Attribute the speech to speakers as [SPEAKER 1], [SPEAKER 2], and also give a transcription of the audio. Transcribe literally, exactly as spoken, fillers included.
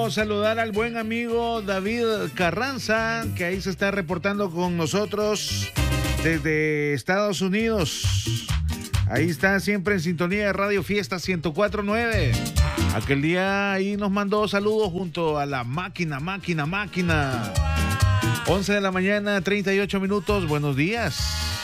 [SPEAKER 1] quiero saludar al buen amigo David Carranza, que ahí se está reportando con nosotros desde Estados Unidos. Ahí está siempre en sintonía de Radio Fiesta ciento cuatro punto nueve. Aquel día ahí nos mandó saludos junto a la máquina, máquina, máquina. once de la mañana, treinta y ocho minutos. Buenos días.